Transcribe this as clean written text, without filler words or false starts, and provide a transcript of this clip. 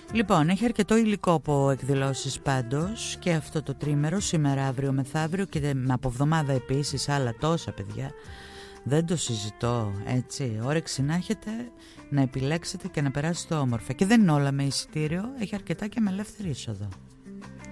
Λοιπόν, έχει αρκετό υλικό από εκδηλώσεις πάντως και αυτό το τρίμερο, σήμερα, αύριο, μεθαύριο και από εβδομάδα επίσης, άλλα τόσα παιδιά. Δεν το συζητώ, έτσι. Όρεξη να έχετε, να επιλέξετε και να περάσετε όμορφα. Και δεν είναι όλα με εισιτήριο, έχει αρκετά και με ελεύθερη είσοδο.